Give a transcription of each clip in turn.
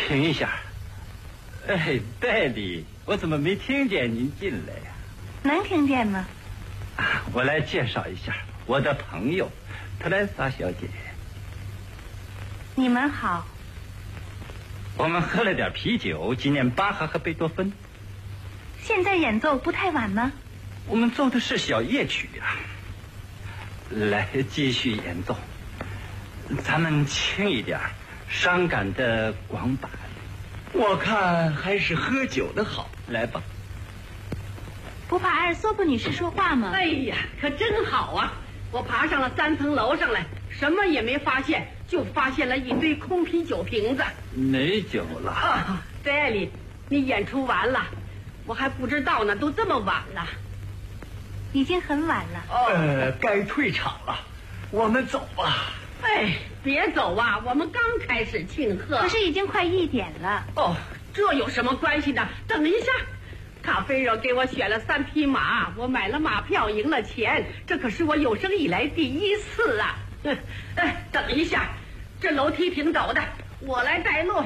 停一下。哎，代理，我怎么没听见您进来呀？ 能听见吗？ 我来介绍一下我的朋友特莱莎小姐。 你们好。 我们喝了点啤酒，纪念巴哈和贝多芬。 现在演奏不太晚吗？ 我们奏的是小夜曲啊。来，继续演奏。咱们轻一点，伤感的广板。 我看还是喝酒的好。 来吧。 不怕艾尔索布女士说话吗？ 哎呀，可真好啊！我爬上了3层楼上来，什么也没发现，就发现了一堆空啤酒瓶子。 没酒了啊！戴里，你演出完了，我还不知道呢，都这么晚了。 已经很晚了。 该退场了，我们走吧。 哎，别走啊，我们刚开始庆贺。 可是已经快1点了。 哦，这有什么关系呢？等一下。卡菲尔给我选了3匹马，我买了马票，赢了钱，这可是我有生以来第1次啊！等一下，这楼梯挺陡的，我来带路。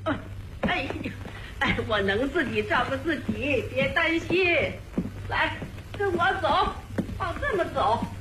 我能自己照顾自己，别担心。来，跟我走，往这么走。